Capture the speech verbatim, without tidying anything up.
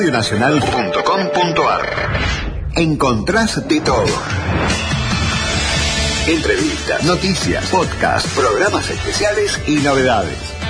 nacional punto com punto ar. Encontrás de todo. Entrevistas, noticias, podcast, programas especiales y novedades.